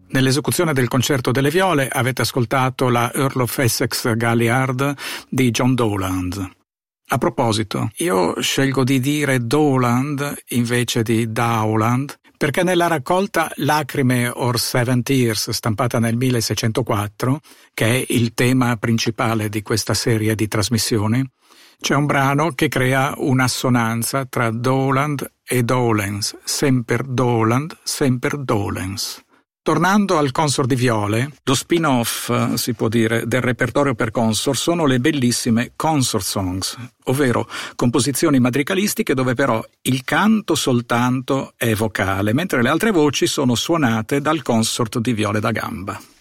Nell'esecuzione del Concerto delle Viole avete ascoltato la Earl of Essex Galliard di John Dowland. A proposito, io scelgo di dire Dowland invece di Dowland perché nella raccolta Lacrime or 7 Tears, stampata nel 1604, che è il tema principale di questa serie di trasmissioni, c'è un brano che crea un'assonanza tra Dowland e Dowlands, semper Dowland, semper Dowlands. Tornando al Consort di Viole, lo spin-off, si può dire, del repertorio per consort sono le bellissime consort songs, ovvero composizioni madrigalistiche dove però il canto soltanto è vocale, mentre le altre voci sono suonate dal Consort di Viole da gamba.